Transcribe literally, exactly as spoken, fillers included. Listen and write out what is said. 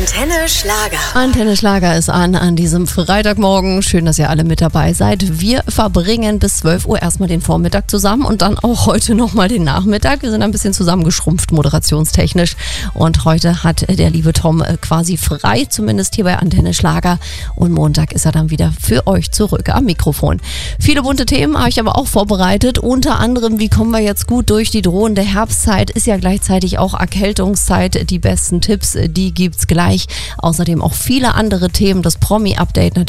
Antenne Schlager. Antenne Schlager ist an an diesem Freitagmorgen. Schön, dass ihr alle mit dabei seid. Wir verbringen bis zwölf Uhr erstmal den Vormittag zusammen und dann auch heute nochmal den Nachmittag. Wir sind ein bisschen zusammengeschrumpft moderationstechnisch und heute hat der liebe Tom quasi frei, zumindest hier bei Antenne Schlager, und Montag ist er dann wieder für euch zurück am Mikrofon. Viele bunte Themen habe ich aber auch vorbereitet, unter anderem, wie kommen wir jetzt gut durch die drohende Herbstzeit, ist ja gleichzeitig auch Erkältungszeit. Die besten Tipps, die gibt's gleich. Außerdem auch viele andere Themen, das Promi-Update natürlich.